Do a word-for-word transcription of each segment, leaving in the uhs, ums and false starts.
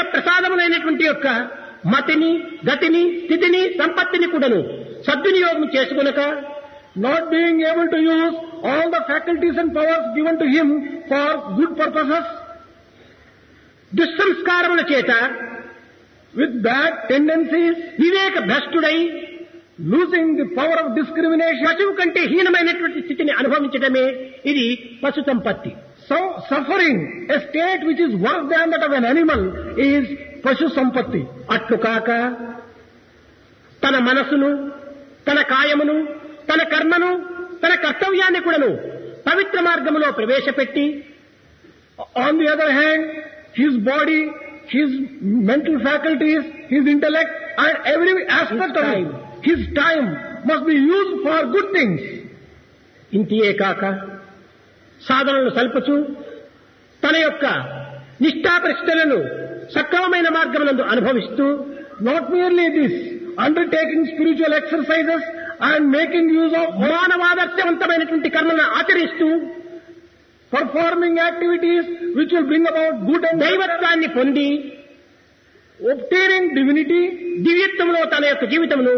ప్రసాదములైనటువంటి యొక్క మతిని, గతిని, స్థితిని, సంపత్తిని కూడాను సద్వినియోగం చేసుకొనక, not being able to use all the faculties and powers given to him for good purposes, దుస్సంస్కారముల చేత with bad tendencies, Viveka భ్రష్టుడై losing the power of discrimination, పశువు కంటే హీనమైనటువంటి స్థితిని అనుభవించడమే ఇది పశు సంపత్తి. so suffering a state which is worse than that of an animal is pashu sampatti. అట్లు కాక తన మనసును, తన కాయమును, తన కర్మను, తన కర్తవ్యాన్ని కూడాను పవిత్ర మార్గములో ప్రవేశపెట్టి, on the other hand, his body, his mental faculties, his intellect and every aspect of him, his time must be used for good things. ఇంతియే కాక సాధనలు సల్పుచు తన యొక్క నిష్ఠాపరిష్టలను సక్రమమైన మార్గమునందు అనుభవిస్తూ, not merely this, undertaking spiritual exercises and making use of మానవాదర్శవంతమైనటువంటి కర్మలను ఆచరిస్తూ, performing activities which will bring about good and దైవత్వాన్ని పొంది, obtaining divinity, దివ్యత్వంలో తన యొక్క జీవితమును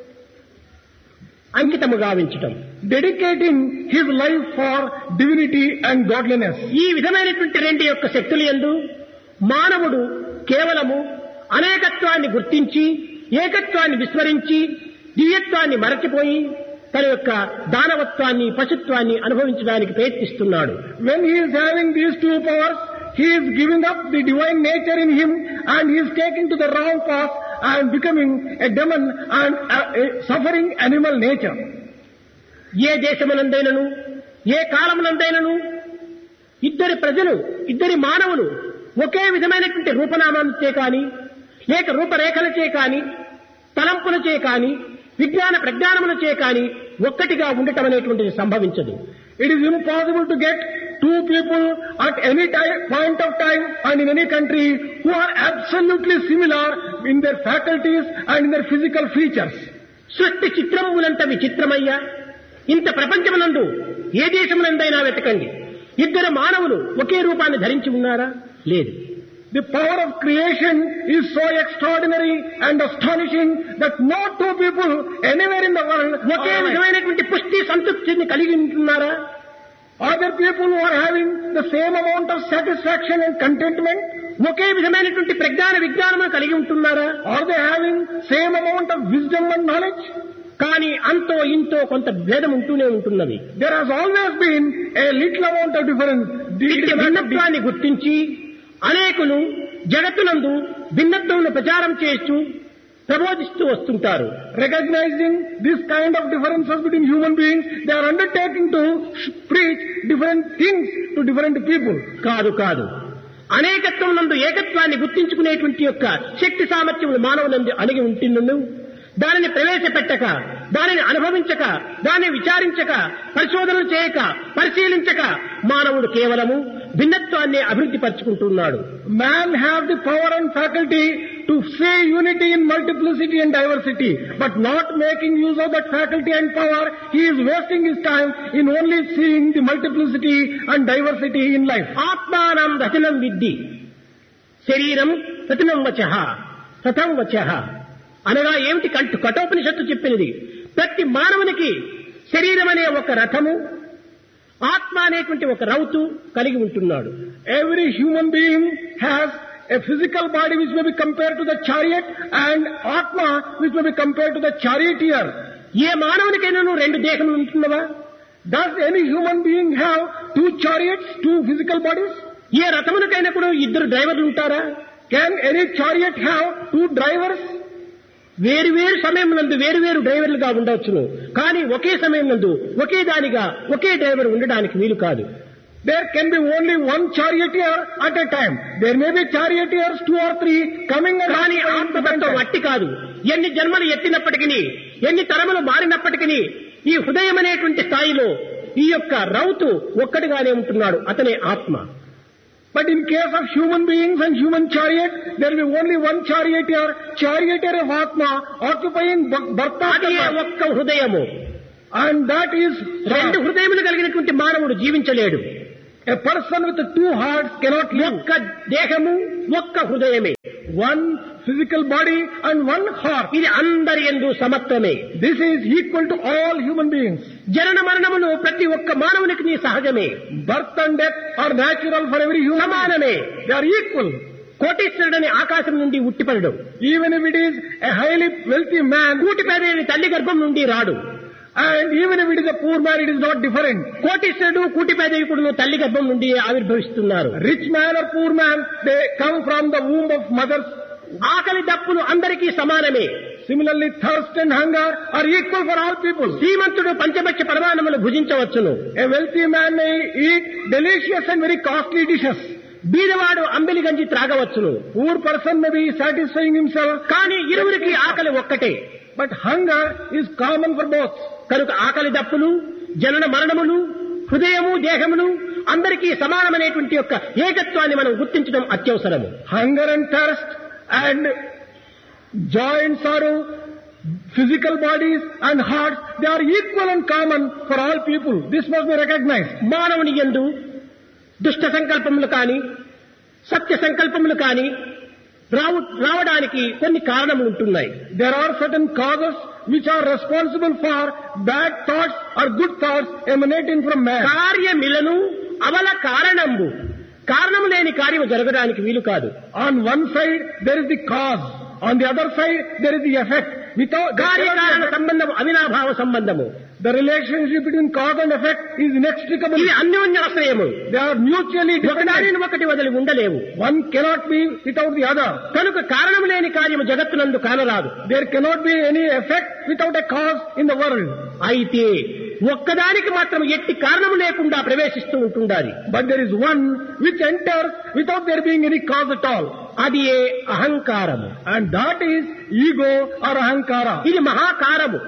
అంకితము గావించటం, dedicating his life for divinity and godliness. ఈ విధమైనటువంటి రెండు యొక్క శక్తులు యందు మానవుడు కేవలము అనేకత్వాన్ని గుర్తించి, ఏకత్వాన్ని విస్మరించి, దివ్యత్వాన్ని మరచిపోయి తన యొక్క దానవత్వాన్ని, పశుత్వాన్ని అనుభవించడానికి ప్రయత్నిస్తున్నాడు. When he is having these two powers, he is giving up the divine nature in him and he is taking to the wrong path and becoming a demon and a, a suffering animal nature. ఏ దేశమునందైనను, ఏ కాలమునందైనను ఇద్దరి ప్రజలు, ఇద్దరి మానవులు ఒకే విధమైనటువంటి రూపనామాలచే కాని, లేక రూపరేఖలచే కాని, తలంపులచే కాని, విజ్ఞాన ప్రజ్ఞానములచే కాని ఒక్కటిగా ఉండటం అనేటువంటిది సంభవించదు. It is impossible to get two people at any time, point of time and in any country who are absolutely similar in their faculties and in their physical features. సృష్టి చిత్రములంత విచిత్రమయ్యా, ఇంత ప్రపంచమునందు ఏ దేశమునందైనా వెతకండి, ఇద్దరు మానవులు ఒకే రూపాన్ని ధరించి ఉన్నారా? లేదు. The power of creation is so extraordinary and astonishing that no two people anywhere in the world ఒకే విధమైనటువంటి పుష్టి సంతృప్తిని కలిగి ఉంటున్నారా? Are there people who are having the same amount of satisfaction and contentment? ఒకే విధమైనటువంటి ప్రజ్ఞాన విజ్ఞానము కలిగి ఉంటున్నారా? Are they having same amount of wisdom and knowledge? కానీ అంతో ఇంతో కొంత భేదం ఉంటూనే ఉంటున్నది. There has always been a little amount of difference. ఇట్టి భిన్నత్వాన్ని గుర్తించి అనేకులు జగత్తునందు భిన్నత్వమును ప్రచారం చేస్తూ ప్రబోధిస్తూ వస్తుంటారు. Recognizing this kind of differences between human beings, they are undertaking to preach different things to different people. కాదు కాదు అనేకత్వం నందు ఏకత్వాన్ని గుర్తించుకునేటువంటి యొక్క శక్తి సామర్థ్యములు మానవులందు అణిగి ఉంటున్నను, దానిని ప్రవేశపెట్టక, దానిని అనుభవించక, దానిని విచారించక, పరిశోధనలు చేయక, పరిశీలించక మానవుడు కేవలము భిన్నత్వాన్ని అభివృద్ధి పరుచుకుంటున్నాడు. Man have the power and faculty to say unity in multiplicity and diversity, but not making use of that faculty and power, he is wasting his time in only seeing the multiplicity and diversity in life. ఆత్మానం రచనం విద్ధి, శరీరం రచనం వచః రథం వచః అనగా ఏమిటి? కంటు కఠోపనిషత్తు చెప్పినది. ప్రతి మానవునికి శరీరం అనే ఒక రథము, ఆత్మ అనేటువంటి ఒక రౌతు కలిగి ఉంటున్నాడు. Every human being has a physical body which may be compared to the chariot and Atma which may be compared to the charioteer. ఏ మానవునికైనా రెండు దేహములు ఉంటున్నవా? Does any human being have two chariots, two physical bodies? ఏ రథమునికైనా కూడా ఇద్దరు డ్రైవర్లు ఉంటారా? Can any chariot have two drivers? వేరు వేరు సమయం నందు వేరు వేరు డ్రైవర్లుగా ఉండవచ్చును, కానీ ఒకే సమయం నందు ఒకే దానిగా ఒకే డ్రైవర్ ఉండడానికి వీలు కాదు. There can be only one charioteer at a time. There may be charioteers two or three coming and కానీ ఆత్మతత్వం అట్టి కాదు. ఎన్ని జన్మలు ఎత్తినప్పటికీ, ఎన్ని తరములు మారినప్పటికీ ఈ హృదయం అనేటువంటి స్థాయిలో ఈ యొక్క రౌతు ఒక్కడిగానే ఉంటున్నాడు, అతనే ఆత్మ. But in case of human beings and human chariot, there will be only one charioteer, charioteer of Atma, occupying Bharta. అది ఒక్క హృదయము. And that is రెండు హృదయములు కలిగినటువంటి మానవుడు జీవించలేడు. A person with two hearts cannot live. ఒక్క దేహము, ఒక్క హృదయమే. one physical body and one heart. ఇది అందరి యందు సమత్వమే. This is equal to all human beings. జనన మరణములు ప్రతి ఒక్క మానవునికి నీ సహజమే. Birth and death are natural for every human. సమానమే. They are equal. కోటీశ్వరుడని ఆకాశం నుండి ఉట్టిపడడు. Even if it is a highly wealthy man, కూటిపేదని తల్లి గర్భం నుండి రాడు. and even if it is a poor man, it is not different. కోటీశ్వరుడు కూటిపేదయుడు తల్లి గర్భం నుండి ఆవిర్భవిస్తున్నారు. Rich man or poor man, they come from the womb of mothers. ఆకలి దప్పులు అందరికీ సమానమే. Similarly, thirst and hunger are equal for all people. Srimanthudu పంచభక్ష పరమాన్నములు భుజించవచ్చును. A wealthy man may eat delicious and very costly dishes. బీదవాడు Ambili గంజి త్రాగవచ్చును. Poor person may be satisfying himself. కానీ ఇరువురికి ఆకలి ఒక్కటే. But hunger is common for both. కనుక ఆకలి దప్పులు, జనన మరణములు, హృదయము, దేహములు అందరికీ సమానమైనటువంటి యొక్క ఏకత్వాన్ని మనం గుర్తించడం అత్యవసరము. Hunger and thirst and joy and sorrow, physical bodies and hearts, they are equal and common for all people. This must be recognized. మానవుని యందు దుష్ట సంకల్పములు కాని సత్య సంకల్పములు కాని రావు రావడానికి కొన్ని కారణములు ఉంటున్నాయి. There are certain causes which are responsible for bad thoughts or good thoughts emanating from man. కార్యమిలను అవల కారణంబు. కారణము లేని కార్యము జరగడానికి వీలు కాదు. On one side there is the cause, on the other side there is the effect. Without కార్యకారణ సంబంధము అవినాభావ సంబంధము. The relationship between cause and effect is inextricable. ఇది అన్యోన్యాశ్రయము. They are mutually dependent. ఒకదానిని ఒకటి వదిలి ఉండలేవు. One cannot be without the other. కనుక కారణము లేని కార్యము జగత్తునందు కానరాదు. There cannot be any effect without a cause in the world. అయితే ఒక్కదానికి మాత్రం ఎట్టి కారణము లేకుండా ప్రవేశిస్తూ ఉంటుండాలి. But there is one which enters without there being any cause at all. అది ఏ అహంకారము. And that is ego or ahankara. ఇది మహాకారము.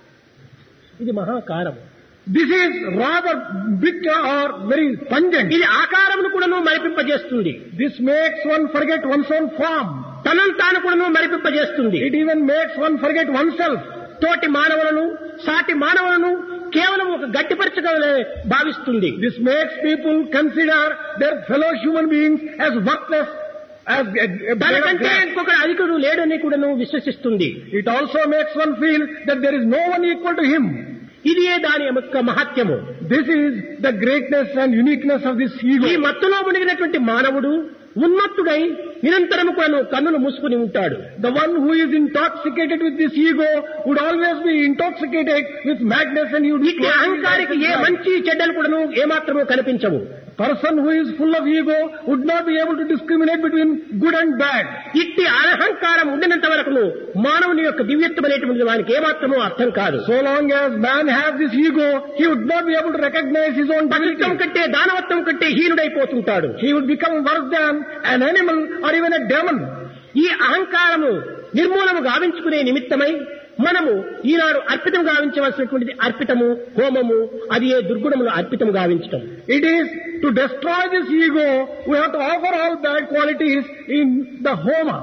ఇది మహాకారము. This is rather big or very pungent. ఇది ఆకారమును కూడాను మరిపింపజేస్తుంది. This makes one forget one's own form. తనను తాను కూడాను మరిపింపజేస్తుంది. It even makes one forget oneself. తోటి మానవులను, సాటి మానవులను కేవలం ఒక గట్టిపరచగా భావిస్తుంది. This makes people consider their fellow human beings as worthless, as దానికంటే ఇంకొకటి అధికుడు లేడని కూడాను విశ్వసిస్తుంది. It also makes one feel that there is no one equal to him. ఇది దాని యొక్క మహత్యము. This is the greatness and uniqueness of this ego. ఈ మత్తులో మునిగినటువంటి మానవుడు ఉన్మత్తుడై నిరంతరము కూడాను కన్నులు మూసుకుని ఉంటాడు. The one who is intoxicated with this ego would always be intoxicated with madness and you. ఇట్టి అహంకారికి ఏ మంచి చెడ్డలు కూడాను ఏమాత్రము కనిపించవు. Person who is full of ego would not be able to discriminate between good and bad. ఇట్టి అహంకారం ఉండినంత వరకు మానవుని యొక్క దివ్యత్వమైనటువంటి వానికి ఏమాత్రమూ అర్థం కాదు. So long as man has this ego, he would not be able to recognize his own పవిత్రం కంటే దానవత్వం కంటే హీనుడైపోతుంటాడు. He would become worse than an animal or even a demon. ఈ అహంకారము నిర్మూలము గావించుకునే నిమిత్తమై మనము ఈనాడు అర్పితం గావించవలసినటువంటిది అర్పితము, హోమము, అది ఏ దుర్గుణములు అర్పితం గావించటం. It is to destroy this ego, we have to offer all bad qualities in the homa.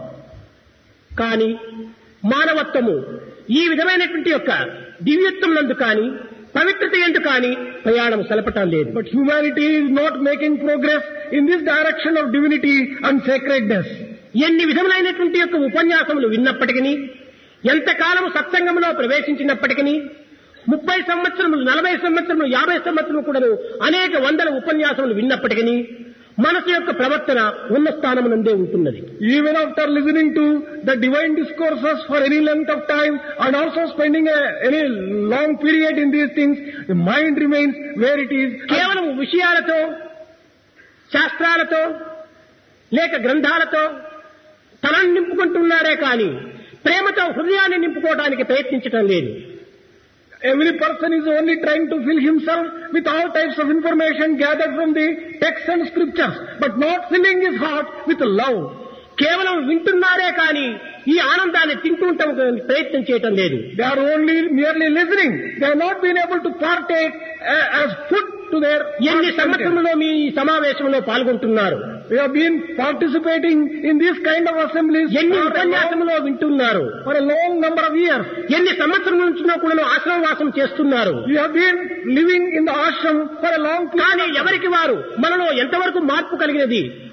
కానీ మానవత్వము ఈ విధమైనటువంటి యొక్క దివ్యత్వం నందు కానీ పవిత్రత ఎందు కానీ ప్రయాణం సలపటం లేదు. But humanity is not making progress in this direction of divinity and sacredness. ఎన్ని విధములైనటువంటి యొక్క ఉపన్యాసములు విన్నప్పటికీ, ఎంతకాలము సత్సంగంలో ప్రవేశించినప్పటికీ, ముప్పై సంవత్సరములు, నలభై సంవత్సరములు, యాభై సంవత్సరములు కూడా అనేక వందల ఉపన్యాసములు విన్నప్పటికీ మనసు యొక్క ప్రవర్తన ఉన్న స్థానమునందే ఉంటున్నది. Even after listening to the divine discourses for any length of time and also spending a, any long period in these things, the mind remains where it is. కేవలం విషయాలతో, శాస్త్రాలతో లేక గ్రంథాలతో తలను నింపుకుంటున్నారే కానీ ప్రేమతో హృదయాన్ని నింపుకోవడానికి ప్రయత్నించటం లేదు. Every person is only trying to fill himself with all types of information gathered from the texts and scriptures, but not filling his heart with love. కేవలం వింటున్నారే కానీ ఈ ఆనందాన్ని తింటుంటాం ప్రయత్నం చేయటం లేదు. They are only merely listening. They have not been able to partake uh, as food to their. ఎన్ని సంవత్సరంలో మీ సమావేశంలో పాల్గొంటున్నారు? We have been participating in this kind of assemblies. ఎన్ని ఉపన్యాసంలో వింటున్నారు? For a long number of years. ఎన్ని సంవత్సరం నుంచి కూడా ఆశ్రమవాసం చేస్తున్నారు? We have been living in the ashram for a long period. కానీ ఎవరికి వారు మనలో ఎంతవరకు మార్పు కలిగినది,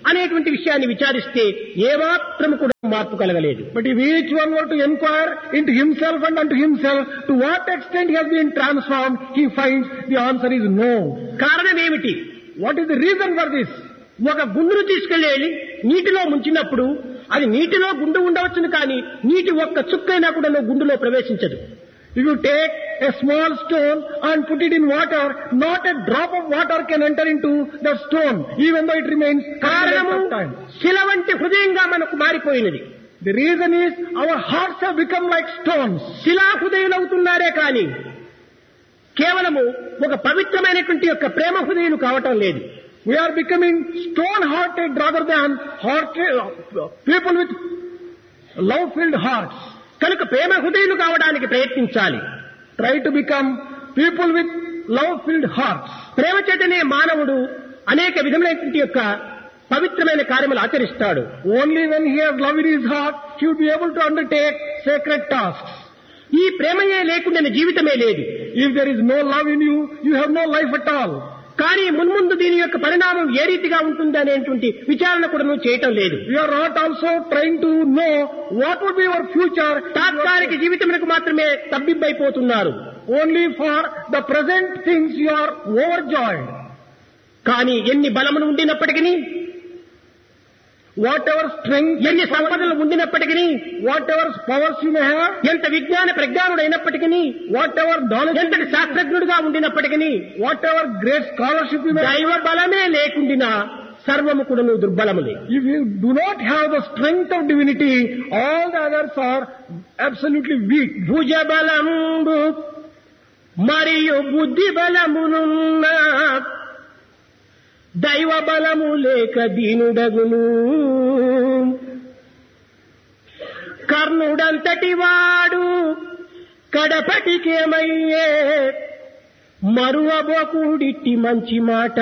అనేటువంటి విషయాన్ని విచారిస్తే ఏమాత్రం కూడా మార్పు కలగలేదు. But if each one were to inquire into himself and unto himself, to what extent he has been transformed, he finds the answer is no. కారణం ఏమిటి? What is the reason for this? ఒక గుండును తీసుకెళ్లి నీటిలో ముంచినప్పుడు అది నీటిలో గుండు ఉండవచ్చును కానీ నీటి ఒక్క చుక్కైనా కూడా గుండులో ప్రవేశించదు. If you take a small stone and put it in water, not a drop of water can enter into the stone, even though it remains కారణము time. శిల వంటి హృదయంగా మనకు మారిపోయినది. The reason is our hearts have become like stones. శిలా హృదయులవుతున్నారే కానీ కేవలము ఒక పవిత్రమైనటువంటి యొక్క ప్రేమ హృదయులు కావటం లేదు. We are becoming stone-hearted rather than hearted people with love-filled hearts. కనుక ప్రేమ హృదయులు కావడానికి ప్రయత్నించాలి. Try to become people with love-filled hearts. ప్రేమ చేతనే మానవుడు అనేక విధములైనటువంటి యొక్క పవిత్రమైన కార్యములు ఆచరిస్తాడు. Only when he has love in his heart, he will be able to undertake sacred tasks. ఈ ప్రేమయే లేకుండా జీవితమే లేదు. If there is no love in you, you have no life at all. కానీ మున్ముందు దీని యొక్క పరిణామం ఏ రీతిగా ఉంటుంది అనేటువంటి విచారణ కూడా నువ్వు చేయటం లేదు. We are not also trying to know what would be our future. తాత్కాలిక జీవితములకు మాత్రమే తబ్బిబ్బైపోతున్నారు. Only for the present things you are overjoyed. కానీ ఎన్ని బలములు ఉండినప్పటికీ, whatever strength, ఎన్ని సంపదలు ఉండినప్పటికీ, whatever powers you may have, ఎంత విజ్ఞాన ప్రజ్ఞానుడైనప్పటికీ, whatever knowledge, ఎంతటి శాస్త్రజ్ఞుడిగా ఉండినప్పటికీ, whatever great scholarship you may have, దైవ బలమే లేకుండా సర్వము కూడా దుర్బలములే. if you do not have the strength of divinity, all the others are absolutely weak. భుజ బలంబు మరియు బుద్ధి బలమునున్న దైవ బలము లేక దీనుడగును. కర్ణుడంతటి వాడు కడపటికేమయ్యే మరువబోకుడిట్టి మంచి మాట.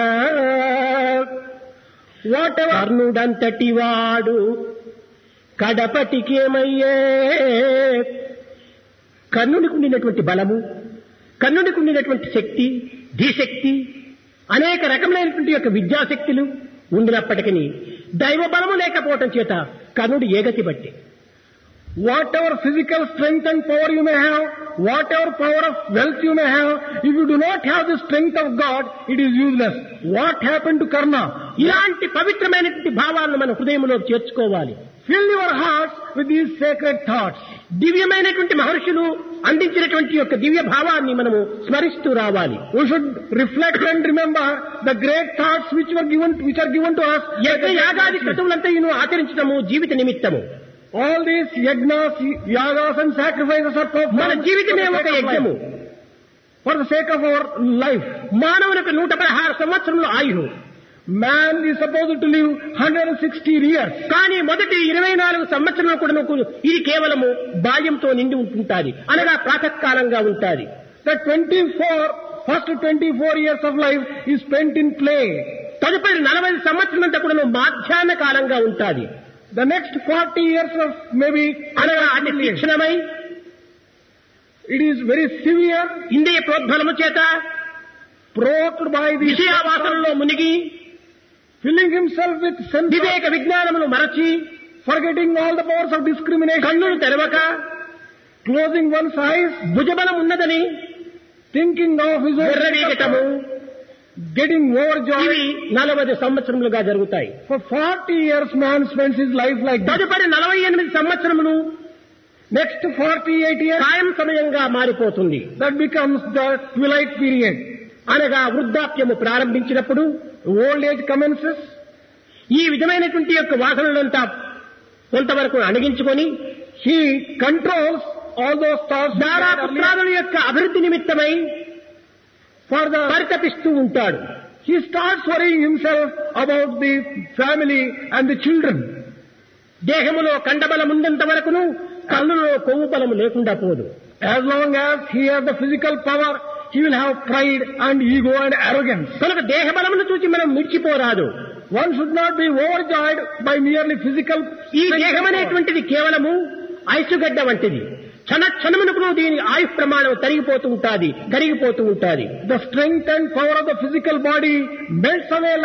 కర్ణుడంతటి వాడు కడపటికేమయ్యే. కర్ణునికి ఉండినటువంటి బలము, కర్ణునికి ఉండినటువంటి శక్తి, ధీశక్తి, అనేక రకములైనటువంటి యొక్క విద్యాశక్తులు ఉండినప్పటికీ దైవ బలము లేకపోవటం చేత కర్ణుడు ఏగతి బట్టి. Whatever physical strength and power you may have, whatever power of wealth you may have, if you do not have the strength of God, it is useless. What happened to Karna? ఇలాంటి పవిత్రమైనటువంటి భావాలను మన హృదయంలో చేర్చుకోవాలి. Fill your hearts with these sacred thoughts. దివ్యమైనటువంటి మహర్షులు అందించినటువంటి యొక్క దివ్య భావాన్ని మనము స్మరిస్తూ రావాలి. We should reflect and remember the great thoughts which were given, which are given to us. యజ్ఞ యాగాది క్రతువులంతా ఈయన ఆచరించడము జీవిత నిమిత్తము. All these yajnas, yagas and sacrifices are performed మన జీవితమే ఒక యజ్ఞము. For the sake of our life. మానవునికి నూట పదహారు సంవత్సరములు ఆయువు. Man is supposed to live one hundred sixty years. కానీ మొదటి ఇరవై నాలుగు సంవత్సరాలు కూడా ఇది కేవలము బాల్యంతో నిండి ఉంటుంటాది, అనగా ప్రాతకాలంగా ఉంటాది. The twenty-four, first twenty-four years of life is spent in play. తదుపరి నలభై సంవత్సరాలంతా కూడా మాధ్యాహ్న కాలంగా ఉంటాది. The next forty years of maybe, అనగా అతి తీక్షణమై, it is very severe, ఇంద్రియ ప్రోద్బలము చేత provoked by the విషయావాసనలో మునిగి, filling himself with sense, వివేక విజ్ఞానమును మరచి, forgetting all the powers of discrimination, కన్నులు తెరవక, closing one's eyes, భుజబలం ఉన్నదని thinking of his own, విర్రవీగటము, getting overjoyed. ఇవి నలభై సంవత్సరములుగా జరుగుతాయి. For forty years man spends his life like that. తదుపరి నలభై ఎనిమిది సంవత్సరములు Next forty-eight years, సాయం సమయంగా మారిపోతుంది. that becomes the twilight period. అనగా వృద్ధాప్యము ప్రారంభించినప్పుడు, old age commences. ఈ విధమైనటువంటి యొక్క వాసనలంతా కొంతవరకు అణగించుకొని He controls all those thoughts. దారా పుత్రాదుల యొక్క అభివృద్ధి నిమిత్తమై For the, పరితపిస్తూ ఉంటాడు. he starts worrying himself about the family and the children. దేహములో కండబలం ఉన్నంత వరకును కళ్ళులో కొవ్వు బలము లేకుండా పోదు. As long as he has the physical power, he will have pride and ego and arrogance. కనుక దేహ బలమును చూసి మనం మిర్చిపోరాదు. One should not be overjoyed by merely physical. ఈ దేహం అనేటువంటిది కేవలము ఐసుగడ్డ వంటిది. క్షణ క్షణమునకు దీని ఆయు ప్రమాణం తరిగిపోతూ ఉంటాది, కరిగిపోతూ ఉంటాది. The strength and power of the physical body melts away like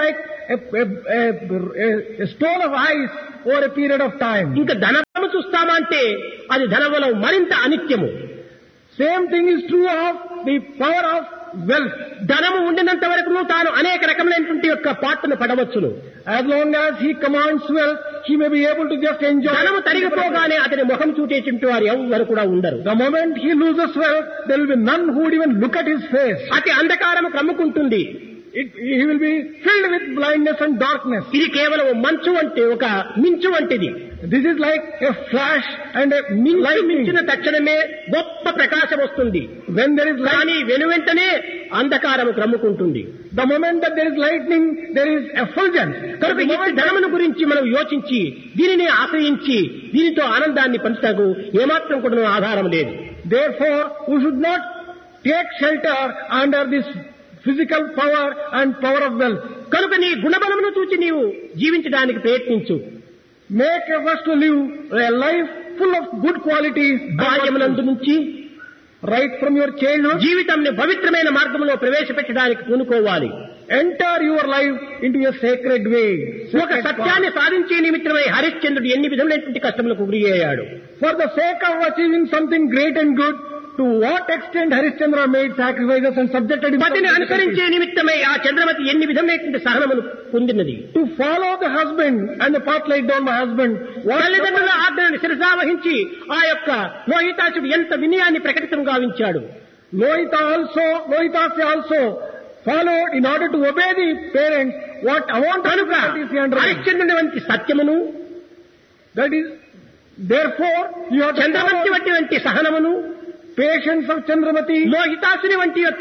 a, a, a, a stone of ice over a period of time. ఇంకా ధనము చూస్తామా అంటే అది ధనబలం మరింత అనిత్యము. Same thing is true of the power of wealth. ధనము ఉండినంత వరకు తాను అనేక రకములైనటువంటి యొక్క పాటను పడవచ్చును. As long as he commands wealth, he may be able to just enjoy. ధనము తరిగిపోగానే అతని ముఖం చూచేటువంటి వారు ఎవరు కూడా ఉండరు. The moment he loses wealth, there will be none who would even look at his face. అతి అంధకారము కమ్ముకుంటుంది. It, he will be filled with blindness and darkness. ఇది కేవలం మంచు అంటే ఒక మించు వంటిది. This is like a flash and a మించు మించిన తక్షణమే గొప్ప ప్రకాశం వస్తుంది. When there is light, కానీ వెనువెంటనే అంధకారము క్రమ్ముకుంటుంది. the moment that there is lightning, there is effulgence. కనుక ఈ ధనమును గురించి మనం యోచించి దీనిని ఆశ్రయించి దీనితో ఆనందాన్ని పంచుటకు ఏమాత్రం కూడా ఆధారం లేదు. Therefore, we should not take shelter under this physical power and power of wealth. కనుక నీ గుణబలమును చూచి నీవు జీవించడానికి ప్రయత్నించు. Make efforts to live a life full of good qualities. బాల్యమునందు నుంచి right from your childhood, జీవితంని పవిత్రమైన మార్గంలో ప్రవేశపెట్టడానికి పూనుకోవాలి. enter your life into a sacred way. ఒక సత్యాన్ని సాధించే నిమిత్తమై హరిశ్చంద్రుడు ఎన్ని విధములైనటువంటి కష్టములకు గురి అయ్యాడు. For the sake of achieving something great and good, to what extent Harishchandra made sacrifices and subjected himself. పతిని అనుసరించే నిమిత్తమై ఆ చంద్రమతి ఎన్ని విధములైనటువంటి సహనమును పొందినది. To follow the husband and the path laid down by husband. తల్లిదండ్రుల ఆజ్ఞను శిరసావహించి ఆ యొక్క లోహితాసుడు ఎంత వినయాన్ని ప్రకటితం గావించాడు. Lohita also, Lohitasi also followed in order to obey the parents what amount of courtesy and హరిశ్చంద్రుని వంటి సత్యమును, that is, therefore you have Chandramati వంటి సహనమును, patience of Chandramati, లోహితాసుని వంటి యొక్క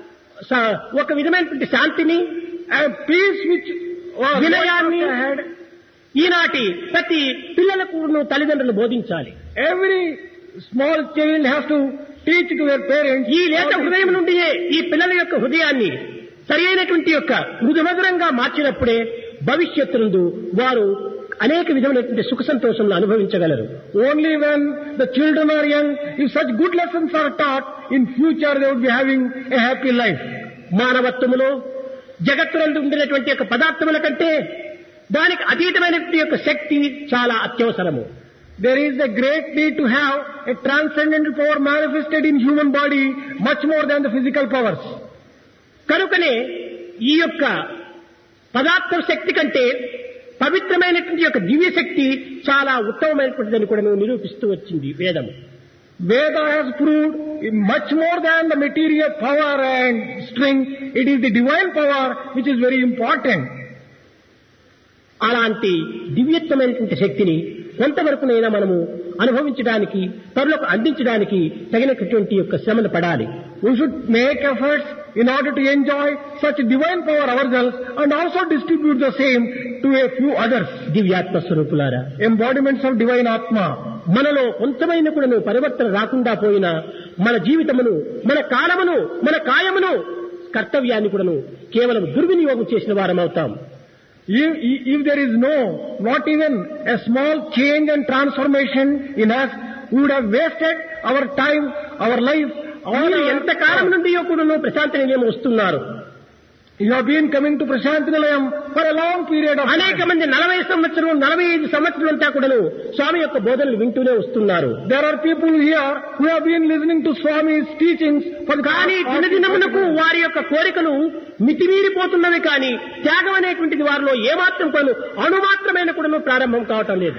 ఒక విధమైనటువంటి శాంతిని, and peace which వినయాన్ని ఈనాటి ప్రతి పిల్లలకు తల్లిదండ్రులు బోధించాలి. Every small child has to teach to their parents. ఈ లేత హృదయం నుండి ఈ పిల్లల యొక్క హృదయాన్ని సరి అయినటువంటి యొక్క మృదుమధురంగా మార్చినప్పుడే భవిష్యత్తు వారు అనేక విధమైనటువంటి సుఖ సంతోషములు అనుభవించగలరు. Only when the children are young, if such good lessons are taught, in future they would be having a happy life. మానవత్వములో జగత్తునందు ఉండినటువంటి యొక్క పదార్థముల కంటే దానికి అతీతమైనటువంటి యొక్క శక్తి చాలా అత్యవసరము. There is a great need to have a transcendental power manifested in human body much more than the physical powers. కనుకనే ఈ యొక్క పదార్థ శక్తి కంటే పవిత్రమైనటువంటి యొక్క దివ్య శక్తి చాలా ఉత్తమమైనటువంటిదని కూడా నిరూపిస్తూ వచ్చింది వేదము. Veda has proved much more than the material power and strength. It is the divine power which is very important. అలాంటి దివ్యత్వమైనటువంటి శక్తిని కొంతవరకునైనా మనము అనుభవించడానికి, పరులకు అందించడానికి తగినటువంటి యొక్క శ్రమను పడాలి. We should make efforts in order to enjoy such divine power ourselves and also distribute the same to a few others. దివ్యాత్మ స్వరూపులారా, embodiments of divine Atma. మనలో కొంతమైన కూడా పరివర్తన రాకుండా పోయినా మన జీవితమును, మన కాలమును, మన కాయమును, కర్తవ్యాన్ని కూడాను కేవలం దుర్వినియోగం చేసిన వారం అవుతాం. If, if there is no, not even a small change and transformation in us, we would have wasted our time, our life. మీరు ఎంత కాలం నుండి కూడా ప్రశాంతి నిలయం వస్తున్నారు. You have been coming to Prashanti Nilayam for a long period of time. అనేక మంది నలభై సంవత్సరం నలభై ఐదు సంవత్సరాలంతా కూడాను స్వామి యొక్క బోధనలు వింటూనే వస్తున్నారు. There are people here who have been listening to Swami's teachings for the కానీ దినదినమునకు వారి యొక్క కోరికలు మితిమీరిపోతున్నవి, కానీ త్యాగం అనేటువంటిది వారిలో ఏమాత్రం కూడా అణుమాత్రమైన కూడాను ప్రారంభం కావటం లేదు.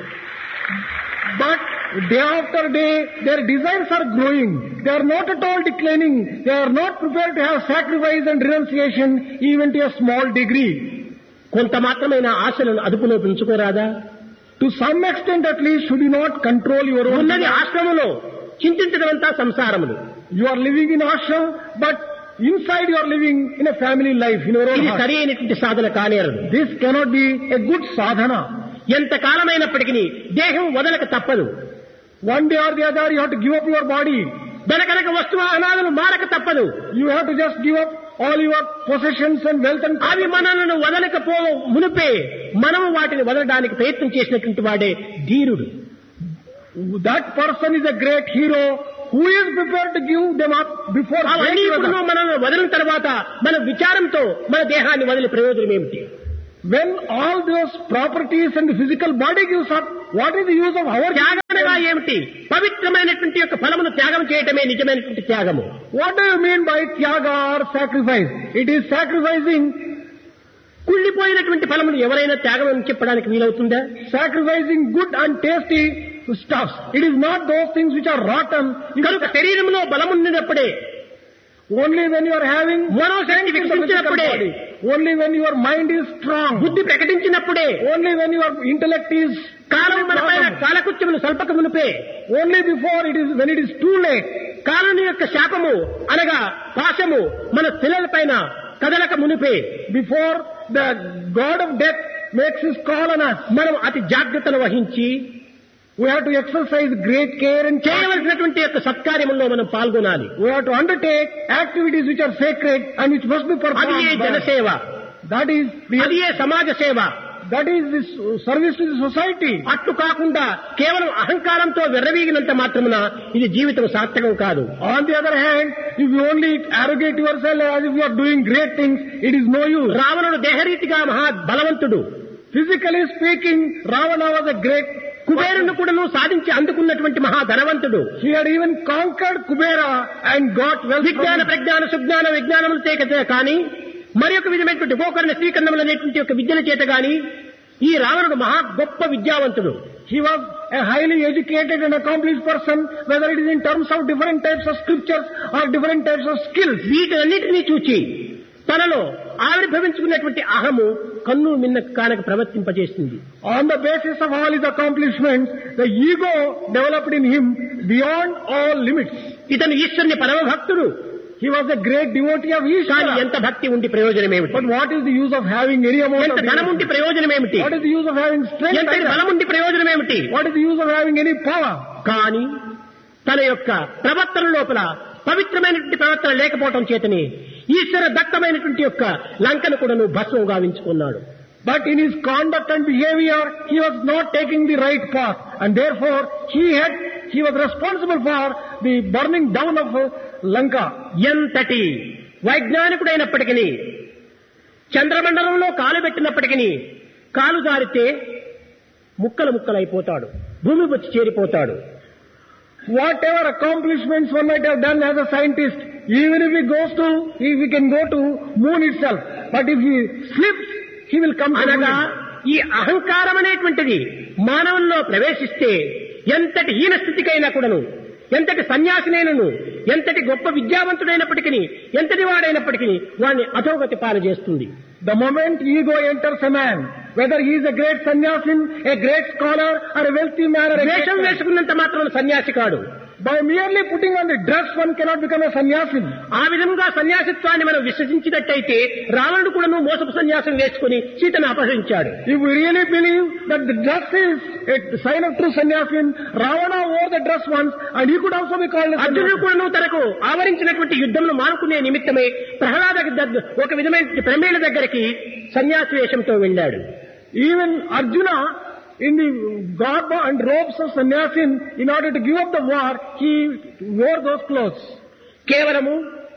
But day after day, their desires are growing. They are not at all declining. They are not prepared to have sacrifice and renunciation even to a small degree. కొంత మాత్రమైన ఆశలను అదుపులో పెంచుకోరాదా? To some extent at least, should you not control your own? ఉన్నది ఆశ్రమంలో, చింతించడమంతా సంసారములు. You are living in ashram, but inside you are living in a family life, in your own ఇది heart. సరి అయినటువంటి సాధన కానేరదు. This cannot be a good sadhana. ఎంత కాలమైనప్పటికీ దేహం వదలక తప్పదు. One day or the other you have to give up your body. దనకనక వస్తువాహనాలను మారక తప్పదు. You have to just give up all your possessions and wealth and అవి మనలను వదలకపో మునిపే మనము వాటిని వదలడానికి ప్రయత్నం చేసినటువంటి వాడే ధీరుడు. That person is a great hero who is prepared to give them up before అవన్నీ ఇప్పుడు మనల్ని వదిలిన తర్వాత మన విచారంతో మన దేహాన్ని వదిలి ప్రయోజనం ఏమిటి? When all those properties and the physical body gives up, what is the use of our త్యాగమనగా ఏమిటి? పవిత్రమైనటువంటి యొక్క ఫలమును త్యాగం చేయటమే నిజమైనటువంటి త్యాగము. What do you mean by tyaga or sacrifice? It is sacrificing. కుళ్ళిపోయినటువంటి ఫలమును ఎవరైనా త్యాగం అని చెప్పడానికి వీలవుతుందా? Sacrificing good and tasty stuffs. It is not those things which are rotten. కనుక శరీరంలో బలమున్నప్పుడే, only when you are having మనోశక్తి వికసించినప్పుడే, only when your mind is strong, బుద్ధి ప్రకటించినప్పుడే, only when your intellect is కాలం మనపైన కాలకృత్యములు స్వల్పక మునిపే, only before it is when it is too late, కాలం యొక్క శాపము అనగా పాశము మన శిలల పైన కదలక మునిపే, before the god of death makes his call on us, మనం అతి జాగ్రత్తను వహించి we have to exercise great care and చేయవలసినటువంటి యొక్క సత్కార్యముల్లో మనం పాల్గొనాలి. we have to undertake activities which are sacred and which must be అది performed. ఏ జనసేవ, That is అది the, ఏ సమాజ సేవ. that is this service to the society. అట్లు కాకుండా కేవలం అహంకారంతో వెర్రవీగినంత మాత్రమున ఇది జీవితం సార్థకం కాదు. On the other hand, if you only arrogate yourself as if you are doing great things, it is no use. రావణుడు దేహరీతిగా మహా బలవంతుడు. Physically speaking, Ravana was a great కుబేరుని కూడాను సాధించి అందుకున్నటువంటి మహా ధనవంతుడు. He had even conquered Kubera and got wealth. విజ్ఞాన ప్రజ్ఞాన సుజ్ఞాన విజ్ఞానములు చేత కానీ మరి ఒక విధమైనటువంటి గోకరణ శ్రీకరణములు అనేటువంటి ఒక విద్యల చేత గాని ఈ రావణుడు మహా గొప్ప విద్యావంతుడు. He was a highly educated and accomplished person, whether it is in terms of different types of scriptures or different types of skills. వీటన్నిటినీ చూచి తనలో ఆవిర్భవించుకున్నటువంటి అహము కన్ను మిన్న Kanaka ప్రవర్తింపజేసింది. On the basis of all his accomplishments, the ego developed in him beyond all limits. ఇతను ఈశ్వరుని పరమ భక్తుడు. He was a great devotee of కానీ Ishvara. ఎంత భక్తి ఉండి ప్రయోజనం ఏమిటి? But what is the use of having any amount ఎంత of ధనం ఉండి devotee? ప్రయోజనం ఏమిటి? What is the use of having strength? ఎంత బలం ఉండి ప్రయోజనం ఏమిటి? What is the use of having any power? కానీ తన యొక్క ప్రవర్తన లోపల పవిత్రమైనటువంటి ప్రవర్తన లేకపోవటం చేతని ఈశ్వర దత్తమైనటువంటి యొక్క లంకను కూడా నువ్వు భస్మం గావించుకున్నాడు. But in his conduct and behavior, he was not taking the right path, and therefore he had he was responsible for the burning down of Lanka. ఎంతటి వైజ్ఞానికుడైనప్పటికీ చంద్రమండలంలో కాలు పెట్టినప్పటికీ కాలు జారితే ముక్కలు ముక్కలైపోతాడు, భూమి వచ్చి చేరిపోతాడు. Whatever accomplishments one might have done as a scientist, even if he goes to, if he can go to moon itself, but if he slips, he will come to అనగా moon. ఈ అహంకారం అనేటువంటిది మానవుల్లో ప్రవేశిస్తే ఎంతటి హీన స్థితికైనా కూడాను, ఎంతటి సన్యాసినైనను, ఎంతటి గొప్ప విద్యావంతుడైనప్పటికీ, ఎంతటి వాడైనప్పటికీ వాడిని అధోగతి పాలు చేస్తుంది. The moment ego enters a man, whether he is a great sannyasin, a great scholar, or a wealthy man, or a great వేషం man, వేసుకున్నంత మాత్రం సన్యాసి కాడు. by merely putting on the dress, one cannot become a sannyasin. ఆ విధంగా సన్యాసిత్వాన్ని మనం విశ్వసించినట్టయితే రావణుడు కూడాను మోసపు సన్యాసం వేసుకుని సీతను అపహరించాడు. If we really believe that the dress is a sign of true sannyasin, Ravana wore the dress once, and he could also be called a అర్జునుడు sannyasin. కూడాను తనకు ఆవరించినటువంటి యుద్ధంలో మానుకునే నిమిత్తమై ప్రహ్లాద దగ్గ- ఒక విధమైన ప్రమేళ దగ్గరికి సన్యాసి వేషంతో వెళ్ళాడు. Even Arjuna, in the garb and robes of sannyasin, in order to give up the war, he wore those clothes. కేవలము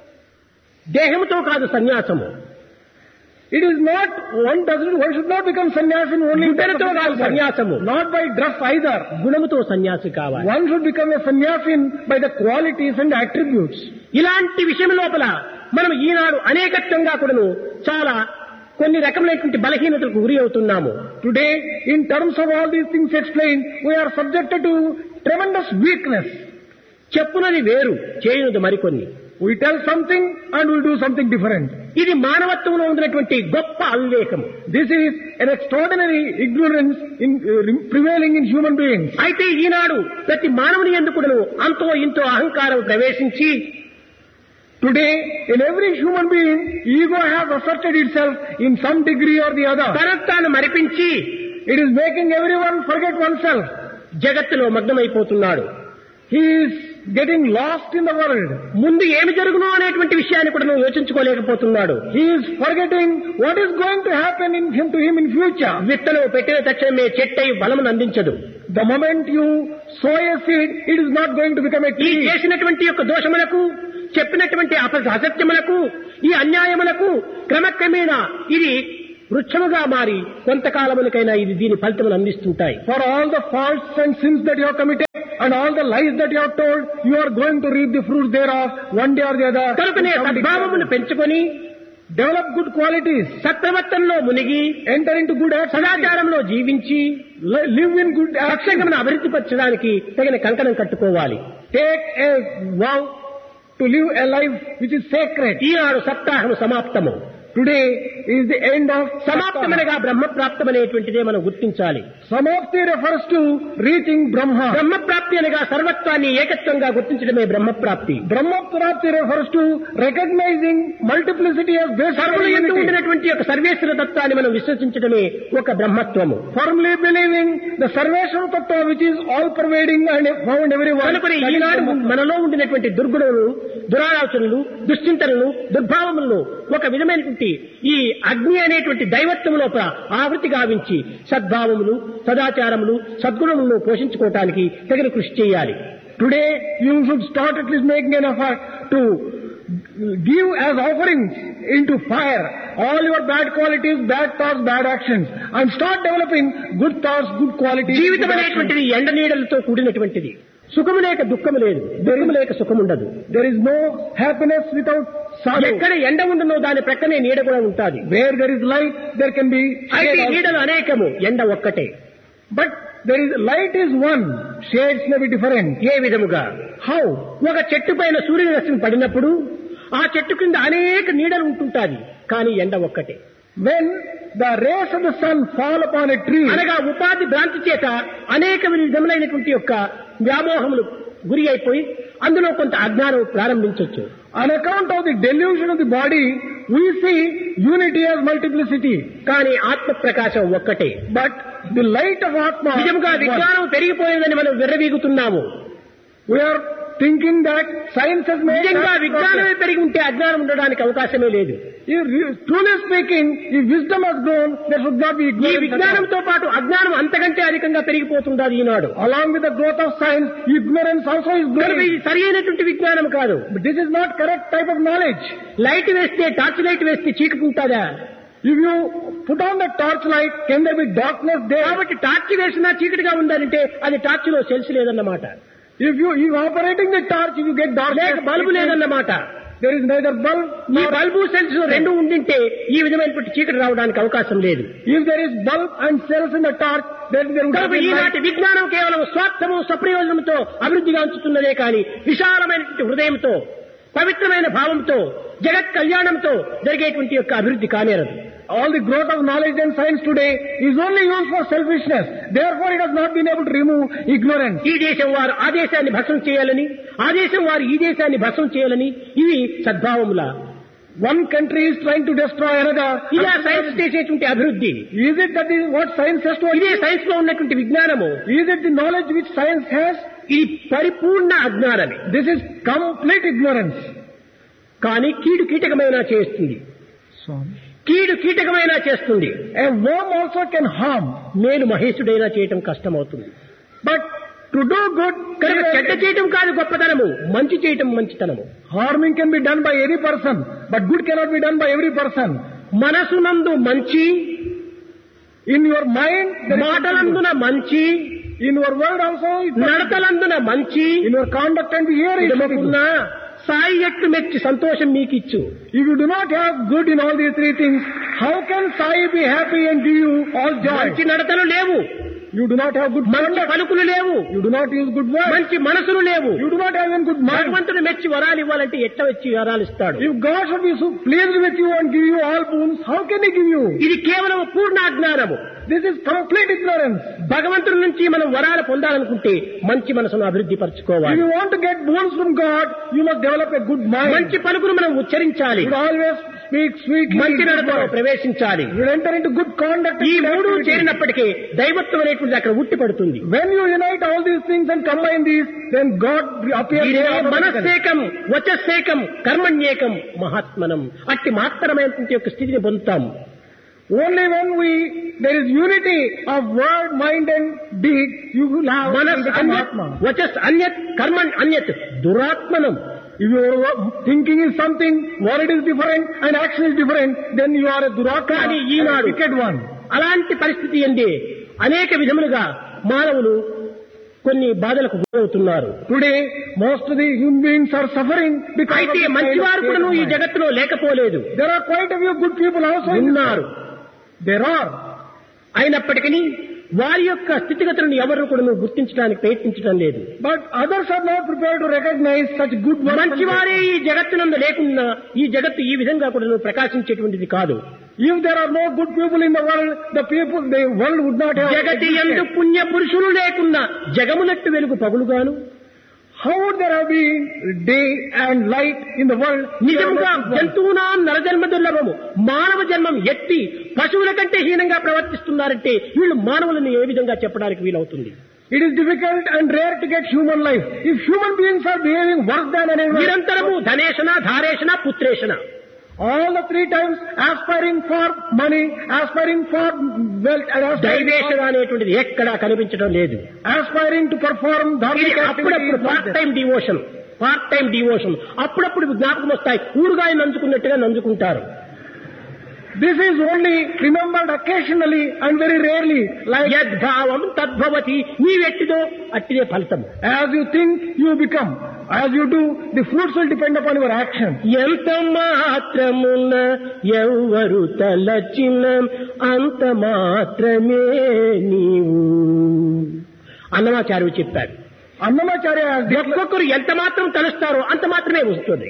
దేహముతో కాదు సన్యాసము. It is not, one doesn't, one should not become sannyasin only with గుణముతో కాదు the సన్యాసము, not by dress either. గుణముతో సన్యాసి కావాలి. One should become a sannyasin by the qualities and attributes. ఇలాంటి విషయం లోపల మనం ఈనాడు అనేకత్వంగా కూడాను చాలా కొన్ని రకములైనటువంటి బలహీనతలకు గురి అవుతున్నాము. Today, in terms of all these things explained, we are subjected to tremendous weakness. చెప్పునది వేరు, చేయునది మరికొన్ని. We tell something and we do something different. ఇది మానవత్వంలో ఉన్నటువంటి గొప్ప అవివేకము. This is an extraordinary ignorance in, uh, prevailing in human beings. అయితే ఈనాడు ప్రతి మానవుని ఎందుకును అంతో ఇంతో అహంకారం ప్రవేశించి Today, in every human being, ego has asserted itself in some degree or the other. తనను తాను మరిపించి It is making everyone forget oneself. జగత్తులో మగ్నమైపోతున్నాడు. He is getting lost in the world. ముందు ఏమి జరుగునో అనేటువంటి విషయాన్ని కూడా నువ్వు యోచించుకోలేకపోతున్నాడు. He is forgetting what is going to happen in him to him in future. విత్తనం పెట్టిన తక్షణమే చెట్టై బలమును అందించదు. The moment you sow a seed, it is not going to become a ఈ tree. చేసినటువంటి యొక్క దోషములకు, చెప్పినటువంటి అప- అసత్యములకు, ఈ అన్యాయములకు క్రమక్రమేణా ఇది వృక్షముగా మారి కొంతకాలములకైనా ఇది దీని ఫలితములు అందిస్తుంటాయి. For all the faults and sins that you have committed and all the lies that you have told, you are going to reap the fruits thereof one day or the other. కనుకనే సద్భావమును పెంచుకొని develop good qualities, సత్ప్రవర్తనలో మునిగి enter into good acts, సదాచారంలో జీవించి live in good acts, సత్సంగమును అభివృద్ధి పరచడానికి తగిన కంకణం కట్టుకోవాలి. take a vow to live a life which is sacred. Eenadu సప్తాహం సమాప్తము. Today is the end of సమాప్తమనగా బ్రహ్మప్రాప్తం అనేటువంటిదే మనం గుర్తించాలి. Samapti refers to reaching Brahma. బ్రహ్మప్రాప్తి అనగా సర్వత్వాన్ని ఏకత్వంగా గుర్తించడమే బ్రహ్మప్రాప్తి. Brahma Prapti refers to recognizing multiplicity as basic సర్వులు ఎందు unity. ఉండినటువంటి యొక్క సర్వేశ్వర తత్వాన్ని మనం విశ్వసించడమే ఒక బ్రహ్మత్వము. Firmly believing the Sarveshwara Tattva which is all pervading and found everywhere. కనుకొని ఈనాడు మనలో ఉండినటువంటి దుర్గుణములు, దురాలోచనలు, దుశ్చింతనలు, దుర్భావములను ఒక విధమైనటువంటి ఈ అగ్ని అనేటువంటి దైవత్వం లోపల ఆవృతి గావించి సద్భావములు, సదాచారములు, సద్గుణములను పోషించుకోవటానికి తగిన కృషి చేయాలి. Today you should start at least making an effort to give as offerings into fire all your bad qualities, bad thoughts, bad actions, and start developing good thoughts, good qualities. జీవితం అనేటువంటిది ఎండ నీడలతో కూడినటువంటిది. సుఖము లేక దుఃఖము లేదు, దుఃఖము లేక సుఖము ఉండదు. There is no happiness without sorrow. ఎక్కడ ఎండ ఉండనో దాని ప్రక్కనే నీడ కూడా ఉంటుంది. Where there is light, there can be అయితే shade also. నీడలు అనేకము, ఎండ ఒక్కటే. But there is light is one, shades may be different. ఏ విధముగా? How? ఒక చెట్టు పైన సూర్యరశ్మి పడినప్పుడు ఆ చెట్టు కింద అనేక నీడలు ఉంటుంటాది, కానీ ఎండ ఒక్కటే. When the rays of the sun fall upon a tree, అనగా ఉపాధి భ్రాంతి చేత అనేక విధములైనటువంటి యొక్క వ్యామోహములు గురి అయిపోయి అందులో కొంత అజ్ఞానం ప్రారంభించవచ్చు. on account of the delusion of the body, we see unity as multiplicity. కానీ ఆత్మ ప్రకాశం ఒక్కటే. But the light of Atma, నిజంగా is one. విజ్ఞానం పెరిగిపోయిందని మనం విర్రవీగుతున్నాము. We are thinking that science has made నిజంగా us విజ్ఞానమే progress. పెరిగి ఉంటే అజ్ఞానం ఉండడానికి అవకాశమే లేదు. If you- Truly speaking, if wisdom has grown, there should not be ఈ ignorance. at all. విజ్ఞానంతో పాటు అజ్ఞానం అంతకంటే అధికంగా పెరిగిపోతుండాలి ఈనాడు. Along with the growth of science, ignorance also is కనుక growing. ఇది సరి అయినటువంటి విజ్ఞానం కాదు. But this is not correct type of knowledge. Light వేస్తే, టార్చ్ లైట్ వేస్తే చీకటుంటాదా? If you put on the torch light, can there be darkness there? కాబట్టి torch వేసినా చీకటిగా ఉండాలంటే అది టార్చ్ లో సెల్స్ లేదన్నమాట. If you, if operating the torch, if you get darkness, లేక బల్బు లేదన్నమాట. there is neither bulb ఈ nor బల్బు సెల్స్ రెండు ఉండింటే ఈ విధమైనటువంటి చీకటి రావడానికి అవకాశం లేదు. if there is bulb and cells in the torch, then there would have కనుక been light. ఈనాటి విజ్ఞానం కేవలం స్వార్థము, స్వప్రయోజనంతో అభివృద్ధిగా ఉంచుతున్నదే కానీ విశాలమైనటువంటి హృదయంతో, పవిత్రమైన భావంతో, జగత్ కళ్యాణంతో జరిగేటువంటి యొక్క అభివృద్ధి కానేరదు. All the growth of knowledge and science today is only used for selfishness. Therefore, it has not been able to remove ignorance. ఈ దేశం వారు ఆ దేశాన్ని భస్మం చేయాలని, ఆ దేశం వారు ఈ దేశాన్ని భస్మం చేయాలని, ఇవి సద్భావముల. One country is trying to destroy another. ఇదే సైన్స్ చేసేటువంటి అభివృద్ధి. Is it that is what science has to ఇదే achieve? సైన్స్ లో ఉన్నటువంటి విజ్ఞానము. Is it the knowledge which science has? ఇది పరిపూర్ణ అజ్ఞానమే. This is complete ignorance. కానీ కీడు కీటకమైనా చేస్తుంది, కీడు కీటకమైనా చేస్తుంది. A worm also can harm. మేలు మహేశుడైనా చేయటం కష్టమవుతుంది. But to do good, కనుక చెడ్డ చేయటం కాదు గొప్పతనము, మంచి చేయటం మంచితనము. harming can be done by any person, but good cannot be done by every person. మనసునందు మంచి, In your mind, there is మాటలందున మంచి, in your word also, it must be- నడతలందున మంచి, in your conduct and behavior, it should be good. ఇదముకున్న Sai ఎట్లు మెచ్చి సంతోషం మీకిచ్చు. If you do not have good in all these three things, how can Sai be happy and give you all joy? మంచి నడతలు లేవు, You do not have good మంచి conduct. పలుకులు లేవు, You do not use good words. మంచి మనసులు లేవు. You do not have even good mind. భగవంతుడు మెచ్చి వరాలు ఇవ్వాలంటే ఎట్లా వచ్చి వరాలు ఇస్తాడు? If God should be so pleased with you and give you all boons, how can He give you? ఇది కేవలం పూర్ణ అజ్ఞానము. This is complete ignorance. భగవంతుడి నుంచి మనం వరాలు పొందాలనుకుంటే మంచి మనసును అభివృద్ధి If పరచుకోవాలి. you want to get boons from God, you must develop a good mind. మంచి పలుకును మనం ఉచ్చరించాలి, You should always speak sweetly. మంచి good నడతలో words. ప్రవేశించాలి. You should enter into good conduct. ఈ and good మూడు activity. చేరినప్పటికీ దైవత్వం అనేటువంటిది అక్కడ ఉట్టి పడుతుంది. When you unite all these things and combine these, then God appears ఇదే there automatically. మనస్సేకం, వచస్సేకం, కర్మణ్యేకం, మహాత్మనం. అట్టి మహత్తరమైనటువంటి యొక్క స్థితిని పొందుతాం. Only when we, there is unity of word, mind and deed, you will have మనస్ become అన్యత్, Atma. వచస్ అన్యత్, కర్మణ్ అన్యత్, దురాత్మనం. If your thinking is something, word is different and action is different, then you are a durakka, కానీ ఈనాడు a wicked one. అలాంటి పరిస్థితి ఎందే అనేక విధములుగా మానవులు కొన్ని బాధలకు గురవుతున్నారు. Today, most of the human beings are suffering because అయితే of the మంచివారు kind of కూడా ఈ state of mind. జగత్తులో లేకపోలేదు, There are quite a few good people also in this ఉన్నారు. world. There are. అయినప్పటికీ వారి యొక్క స్థితిగతులను ఎవరు కూడా గుర్తించడానికి ప్రయత్నించడం లేదు. But others are not prepared to recognize such good works. మంచివారే ఈ జగత్తునందు లేకున్నా ఈ జగత్తు ఈ విధంగా కూడా ప్రకాశించేటువంటిది కాదు. If there are no good people in the world, the people, the world would not have జగతి ఎందు existed. పుణ్య పురుషులు లేకున్నా జగమునట్టు వెలుగు పగులుగాను. How would there have been day and light in the world? నిజముగా జంతువునా నరజన్మ దుర్లభము, మానవ జన్మం ఎత్తి పశువుల కంటే హీనంగా ప్రవర్తిస్తున్నారంటే వీళ్ళు మానవులను ఏ విధంగా చెప్పడానికి వీలవుతుంది? It is difficult and rare to get human life. If human beings are behaving worse than anyone, నిరంతరము ధనేషణ ధారేషణ పుత్రేషణ, all the three times aspiring for money, aspiring for wealth, and aspiring, దైవేషణ అనేటువంటిది ఎక్కడా కనిపించడం లేదు. aspiring to perform ఇది dharmic అప్పుడప్పుడు activities. Part time devotion, part time devotion అప్పుడప్పుడు జ్ఞాపకం వస్తాయి, ఊరుగాయ నంచుకున్నట్టుగా నంచుకుంటారు. This is only remembered occasionally and very rarely. Like యద్భావం తద్భవతి, నీవెట్టిదో అట్టిదే ఫలితం. as you think, you become. As you do, the fruits will depend upon your action. ఎంత మాత్రమున ఎవరు తలచిన అంత మాత్రమే నీవు అన్నమాచార్యుడు చెప్పాడు. Annamacharya has declared, ఒక్కొక్కరు ఎంత మాత్రం తలుస్తారో అంత మాత్రమే వస్తుంది.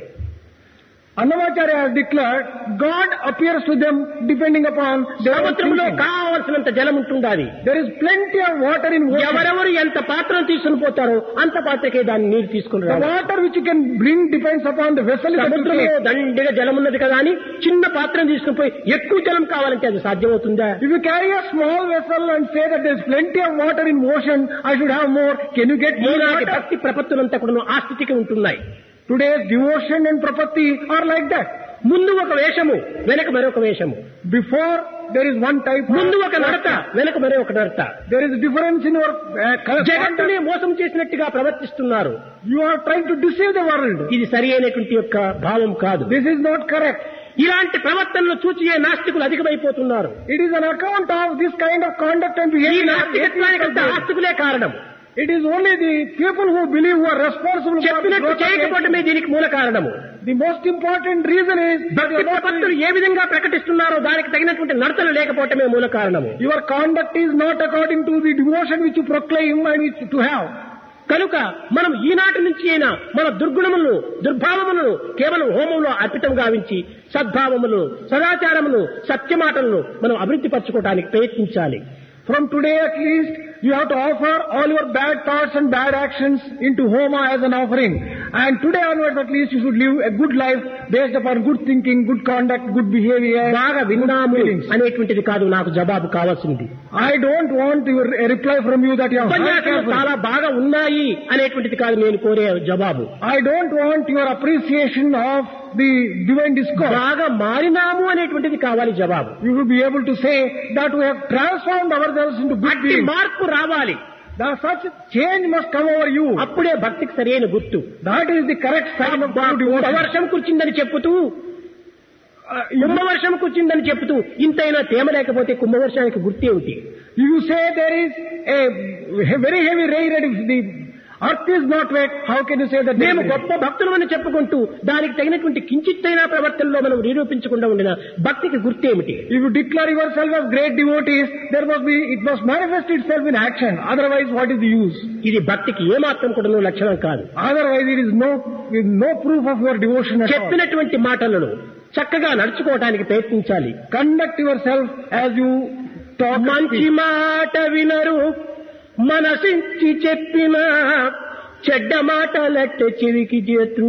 Annamacharya has declared, God appears to them depending upon their సముద్రంలో thinking. కావలసినంత జలం ఉంటుండాలి. There is plenty of water in ocean. ఎవరెవరు ఎంత పాత్రను తీసుకుని పోతారో అంత పాత్రకే దాన్ని నీరు తీసుకుని The రావాలి. water which you can bring depends upon the vessel that you సముద్రంలో take. దండిగా జలం ఉన్నది కదా అని చిన్న పాత్రను తీసుకుని పోయి ఎక్కువ జలం కావాలంటే అది సాధ్యమవుతుందా? If you carry a small vessel and say that there is plenty of water in ocean, I should have more, can you get more ఈనాటి water? భక్తి ప్రపత్తులంతా కూడా ఆ స్థితికి ఉంటున్నాయి. Today's devotion and prapatti are like that. ముందు ఒక వేషము, వెనక మరొక వేషము. Before, there is one type. ముందు ఒక నడత, వెనక మరో ఒక నడత. There is a difference in your uh, conduct. జగత్తుని మోసం చేసినట్టుగా ప్రవర్తిస్తున్నారు. You are trying to deceive the world. ఇది సరి అయినటువంటి యొక్క భావం కాదు. This is not correct. ఇలాంటి ప్రవర్తనలు చూచియే నాస్తికులు అధికమైపోతున్నారు. It is an account of this kind of conduct and ఈ behavior. నాస్తికత్వానికంతా ఆస్తికులే కారణం. It is only the people who believe who are responsible for the చెప్పినట్టు growth of చేయకపోవటమే దీనికి మూల కారణము. The most important reason is that భక్తి you are not ప్రపత్తులు ఏ విధంగా ప్రకటిస్తున్నారో దానికి తగినటువంటి నడతలు లేకపోవటమే మూల కారణము. your conduct is not according to the devotion which you proclaim and which to have. కనుక మనం ఈనాటి నుంచి అయినా మన దుర్గుణములను దుర్భావములను కేవలం హోమంలో అర్పితం గావించి సద్భావములు సదాచారములు సత్యమాటలను మనం అభివృద్ధి పరచుకోవడానికి ప్రయత్నించాలి. From today at least, you have to offer all your bad thoughts and bad actions into Homa as an offering. And today onwards at least you should live a good life based upon good thinking, good conduct, good behavior. బాగా విన్నాము అనేటువంటిది కాదు నాకు జవాబు కావాల్సింది. I don't want your, a reply from you that you have heard ఉపన్యాసాలు carefully. చాలా బాగా ఉన్నాయి అనేటువంటిది కాదు నేను కోరే జవాబు. I don't want your appreciation of the divine discourse. బాగా మారినాము అనేటువంటిది కావాలి జవాబు. You will be able to say that we have transformed ourselves into good అట్టి beings. మార్పు రావాలి. That such change must come over you. అప్పుడే భక్తికి సరైన గుర్తు. That is the correct sign of true devotion. వర్షం కురిచిందని చెప్పుతూ కుంభవర్షం కురిచిందని చెప్పుతూ ఇంతైనా తేమ లేకపోతే కుంభవర్షానికి గుర్తేమిటి? If you say there is a very heavy rain and if the earth is not wet, how can you say that there మేము is rain? గొప్ప భక్తులమని చెప్పుకుంటూ దానికి తగినటువంటి కించిత్తైనా ప్రవర్తనలో మనం నిరూపించకుండా ఉండిన భక్తికి గుర్తేమిటి? If you declare yourself as great devotees, there must be, it must manifest itself in action. Otherwise, what is the use? ఇది భక్తికి ఏమాత్రం కూడా లక్షణం కాదు. Otherwise, it is no, no proof of your devotion at all. చెప్పినటువంటి మాటలను చక్కగా నడుచుకోవడానికి ప్రయత్నించాలి. Conduct yourself as you talk. మంచి మాట వినరు మనసించి చెప్పిన చెడ్డ మాటలట్టే చెవికి చేతు.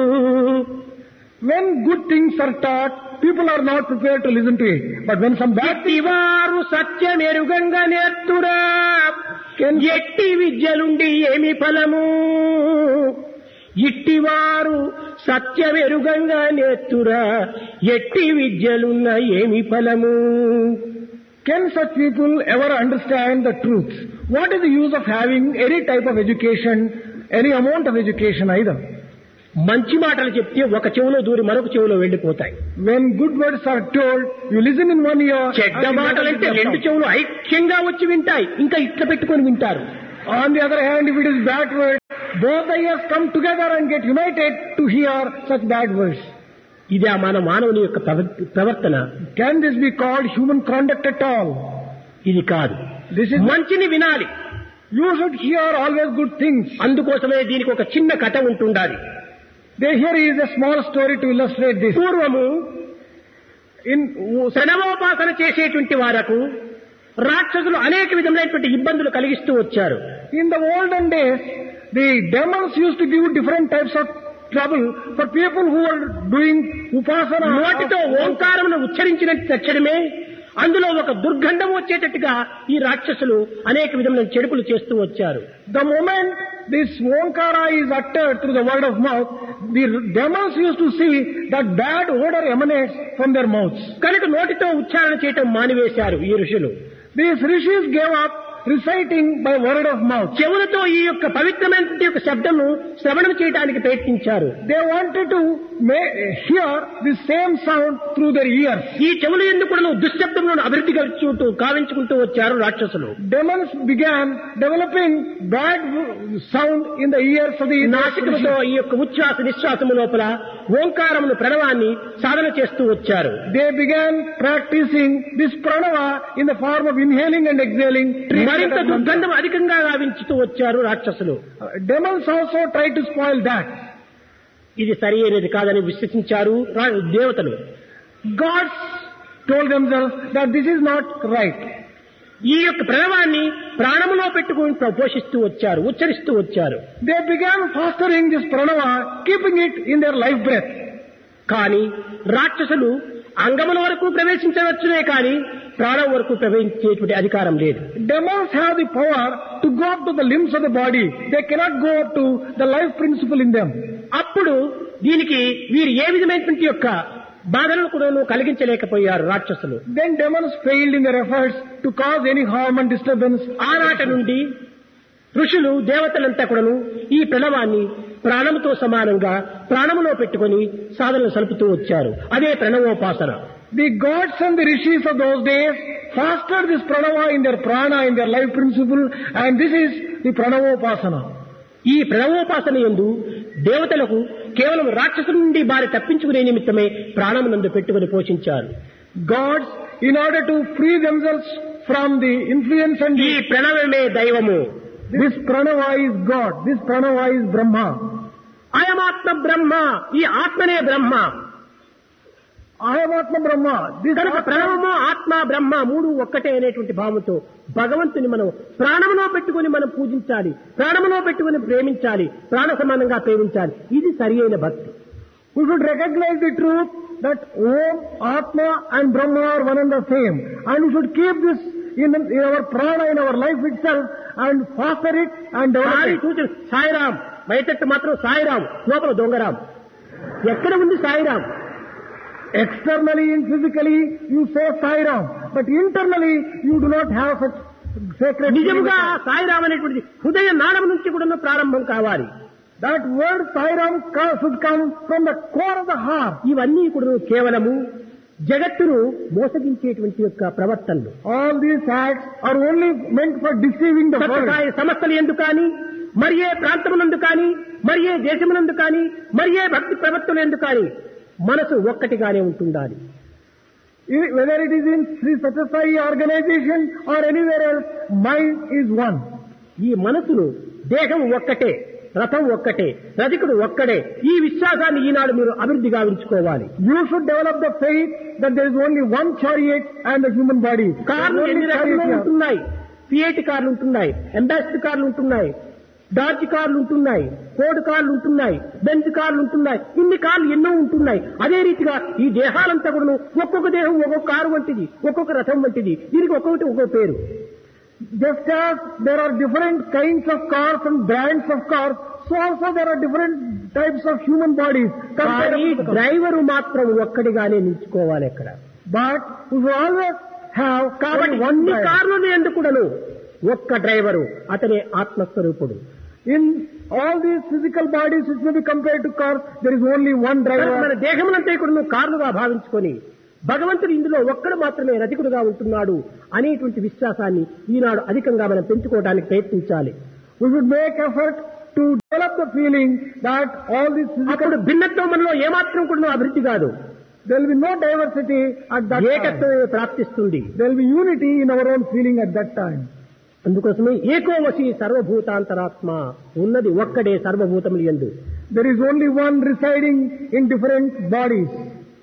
When good things are taught, people are not prepared to listen to it. But when some bad things, వారు సత్యమెరుగంగా నేర్తురా ఎట్టి విద్యలుండి ఏమి ఫలము. ఇట్టివారు సత్యమెరుగంగా నేర్తురా ఎట్టి విద్యలున్న ఏమి ఫలము. can such people ever understand the truth? What is the use of having any type of education, any amount of education either? మంచి మాటలు చెప్తే ఒక చెవిలో దూరి మరొక చెవిలో వెళ్లిపోతాయి. When good words are told, you listen in one ear. చెడ్డ మాటలంటే రెండు చెవులు ఐక్యంగా వచ్చి వింటాయి, ఇంకా ఇట్లా పెట్టుకొని వింటారు. On the other hand, if it is bad words, both the ears come together and get united to hear such bad words. ఇది ఆ మన మానవుని యొక్క ప్రవర్తన. Can this be called human conduct at all? ఇది కాదు. This is మంచిని వినాలి. You should hear always good things. అందుకోసమే దీనికి ఒక చిన్న కథ ఉంటుండాలి. There here is a small story to illustrate this. పూర్వము ఇన్ శనమోపాసన చేసేటువంటి వారకు రాక్షసులు అనేక విధమైనటువంటి ఇబ్బందులు కలిగిస్తూ వచ్చారు. In the olden days, the demons used to give different types of trouble for people who were doing upasana. నోటితో ఓంకారమును ఉచ్చరించినట్టు తక్షణమే అందులో ఒక దుర్గంధం వచ్చేటట్టుగా ఈ రాక్షసులు అనేక విధమైన చెడుపులు చేస్తూ వచ్చారు. The moment this Onkara is uttered through the word of mouth, the demons used to see that bad odor emanates from their mouths. కనుక నోటితో ఉచ్చారణ చేయటం మానివేశారు ఈ ఋషులు. These rishis gave up reciting by word of mouth. చెవులతో ఈ యొక్క పవిత్రమైన యొక్క శబ్దము శ్రవణం చేయడానికి ప్రయత్నించారు. They wanted to make, hear the same sound through their ears. ఈ చెవులు ఎందుకు దుశ్శబ్దములను అభివృద్ధి కలుచుకుంటూ కావించుకుంటూ వచ్చారు రాక్షసులు. Demons began developing bad sound in the ears of the నాసికముతో ఈ యొక్క ఉచ్ఛ్వాస నిశ్వాసము లోపల ఓంకారమును ప్రణవాన్ని సాధన చేస్తూ వచ్చారు. They began practicing this pranava in the form of inhaling and exhaling. మరింత దుర్గంధం అధికంగా గావించుతూ వచ్చారు రాక్షసులు. Demons also tried to spoil that. ఇది సరి అయినది కాదని విశ్వసించారు దేవతలు. Gods told themselves that this is not right. ఈ యొక్క ప్రణవాన్ని ప్రాణములో పెట్టుకుని పోషిస్తూ వచ్చారు, ఉచ్చరిస్తూ వచ్చారు. They began fostering this pranava, keeping it in their life breath. కానీ రాక్షసులు అంగముల వరకు ప్రవేశించవచ్చునే కానీ ప్రాణం వరకు ప్రవేశించేటువంటి అధికారం లేదు. Demons have the power to go up to the limbs of the body. They cannot go up to the life principle in them. అప్పుడు దీనికి వీరు ఏ విధమైనటువంటి యొక్క బాధలను కూడా కలిగించలేకపోయారు రాక్షసులు. Then demons failed in their efforts to cause any harm and disturbance. ఆనాటి నుండి ఋషులు దేవతలంతా కూడాను ఈ ప్రణవాన్ని ప్రాణముతో సమానంగా ప్రాణములో పెట్టుకొని సాధనలు సలుపుతూ వచ్చారు. అదే ప్రణవోపాసన. The gods and the rishis of those days fostered this pranava in their prana, in their life principle, and this is the pranavopasana. ఈ ప్రణవోపాసన యందు దేవతలకు కేవలం రాక్షసుల నుండి బారి తప్పించుకునే నిమిత్తమే ప్రాణమునందు పెట్టుకుని పోషించారు. Gods, in order to free themselves from the influence and ఈ ప్రణవమే దైవము. This pranava is God. This pranava is Brahma. అయమాత్మ బ్రహ్మ. ఈ ఆత్మనే బ్రహ్మ. అయమాత్మ బ్రహ్మ. కనుక ప్రణవము ఆత్మ బ్రహ్మ మూడు ఒక్కటే అనేటువంటి భావంతో భగవంతుని మనం ప్రాణములో పెట్టుకుని మనం పూజించాలి, ప్రాణములో పెట్టుకుని ప్రేమించాలి, ప్రాణ సమానంగా ప్రేమించాలి. ఇది సరి అయిన భక్తి. We should recognize the truth that Om, Atma and Brahma are one and the same. And we should keep this in, in our prana, in our life itself and foster it and develop it. చూసి సాయిరాం బయటట్టు మాత్రం సాయిరాం, లోపల దొంగరాం. ఎక్కడ ఉంది Sairam? Externally and physically you say Sairam, but internally you do not have such sacred. నిజముగా సాయిరాం అనేటువంటి హృదయ నాళం నుంచి కూడా ప్రారంభం కావాలి. That word Sairam should come from the core of the heart. ఇవన్నీ కూడా కేవలము జగత్తును మోసగించేటువంటి యొక్క ప్రవర్తనలు. All these acts are only meant for deceiving the world. సమస్యలు ఎందుకు కానీ, మరి ఏ ప్రాంతమునందు కానీ, మరి ఏ దేశమునందు కానీ, మరి ఏ భక్తి ప్రవర్తనలు ఎందుకు కానీ మనసు ఒక్కటిగానే ఉంటుండాలి. Whether it is in Sri Satyasai organization or anywhere else, mind is one. ఈ మనసును దేహం ఒక్కటే, రథం ఒక్కటే, రధికుడు ఒక్కడే. ఈ విశ్వాసాన్ని ఈనాడు మీరు అభివృద్ధి గావించుకోవాలి. You should develop the faith that there is only one chariot and the human body. కార్లు ఎన్ని రకాలు ఉంటున్నాయి? ఫియట్ కార్లు ఉంటున్నాయి, అంబాసిడర్ కార్లు ఉంటున్నాయి, డార్జ్ కార్లు ఉంటున్నాయి, ఫోర్డ్ కార్లు ఉంటున్నాయి, బెంజ్ కార్లు ఉంటున్నాయి. ఇన్ని కార్లు ఎన్నో ఉంటున్నాయి. అదే రీతిగా ఈ దేహాలంతా కూడా ఒక్కొక్క దేహం ఒక్కొక్క కారు వంటిది, ఒక్కొక్క రథం వంటిది. దీనికి ఒక్కొక్కటి ఒక్కొక్క పేరు. Just as there are different kinds of cars and brands of cars, so also there are different types of human bodies. కానీ డ్రైవరు మాత్రం ఒక్కడిగానే నిలుచుకోవాలి అక్కడ. But we will always have కాబట్టి అన్ని కార్లు ఎందుకుడను ఒక్క డ్రైవరు, అతనే ఆత్మస్వరూపుడు. In all these physical bodies which may be compared to cars, there is only one మన driver. దేహమునంతా కూడా నువ్వు కారులుగా భావించుకొని భగవంతుడు ఇందులో ఒక్కడు మాత్రమే రతికుడుగా ఉంటున్నాడు అనేటువంటి విశ్వాసాన్ని ఈనాడు అధికంగా మనం పెంచుకోవడానికి ప్రయత్నించాలి. We should make effort to develop the feeling that all these physical, అప్పుడు భిన్నత్వం మనలో ఏమాత్రం కూడా అభివృద్ధి కాదు, there will be no diversity at that time. ఏకత్వమే ప్రాప్తిస్తుంది. There will be unity in our own feeling at that time. అందుకోసమే ఏకోవశి సర్వభూతాంతరాత్మ, ఉన్నది ఒక్కడే సర్వభూతములు యందు. There is only one residing in different bodies.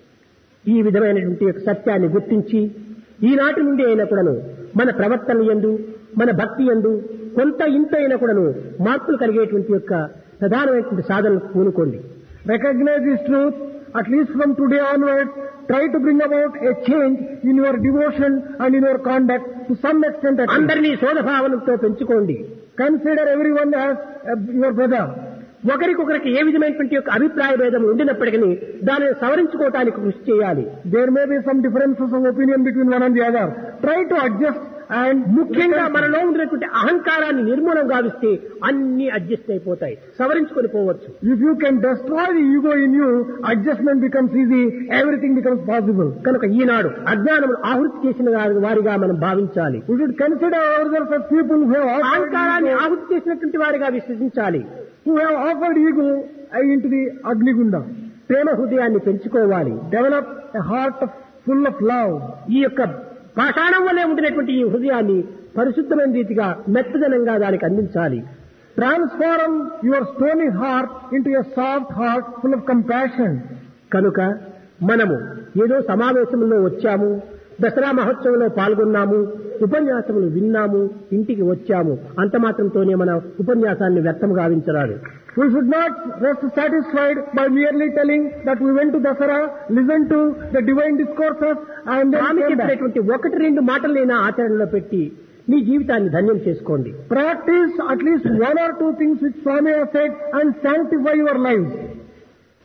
ఈ విధమైనటువంటి యొక్క సత్యాన్ని గుర్తించి ఈనాటి నుండి అయినా కూడాను మన ప్రవర్తన యందు మన భక్తి యందు కొంత ఇంత అయినా కూడాను మార్పులు కలిగేటువంటి యొక్క ప్రధానమైనటువంటి సాధనకు పూనుకోండి. Recognize this truth. At least from today onwards, try to bring about a change in your devotion and in your conduct to some extent. At least. అందరినీ సోదభావనతో పెంచుకోండి. Consider everyone as uh, your brother. ఒకరికొకరికి ఏ విధమైనటువంటి యొక్క అభిప్రాయ భేదం ఉండినప్పటికీ దానిని సవరించుకోవటానికి కృషి చేయాలి. There may be some differences of opinion between one and the other. Try to adjust and ముఖ్యంగా మనలో ఉన్నటువంటి అహంకారాన్ని నిర్మూలన గావిస్తే అన్ని అడ్జస్ట్ అయిపోతాయి, సవరించుకొని పోవచ్చు. if you can destroy the ego in you, adjustment becomes easy, everything becomes possible. కనుక ఈనాడు అజ్ఞానమును ఆహుతి చేసిన వారి- వారిగా మనం భావించాలి. We should consider ourselves as people who have offered అహంకారాన్ని ego, ఆహుతి చేసినటువంటి వారిగా విశ్వసించాలి. who have offered ego into the Agnigunda. ప్రేమ హృదయాన్ని పెంచుకోవాలి. Develop a heart of, full of love. ఈ యొక్క పాషాణం వల్లే ఉండినటువంటి ఈ హృదయాన్ని పరిశుద్ధమైన రీతిగా మెత్తదనంగా దానికి అందించాలి. Transform your stony heart into a soft heart full of compassion. కనుక మనము ఏదో సమావేశంలో వచ్చాము, దసరా మహోత్సవంలో పాల్గొన్నాము, ఉపన్యాసములు విన్నాము, ఇంటికి వచ్చాము, అంత మాత్రంతోనే మన ఉపన్యాసాన్ని వ్యర్థం గావించరాదు. We should not rest satisfied by merely telling that we went to Dasara, listened to the divine discourses and then Swamy came back. చెప్పినటువంటి ఒకటి రెండు మాటలైనా ఆచరణలో పెట్టి మీ జీవితాన్ని ధన్యం చేసుకోండి. Practice at least one or two things which Swami has said and sanctify your lives.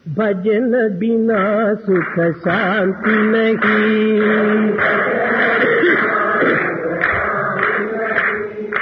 భజన బినా సుఖ శాంతి నహీ,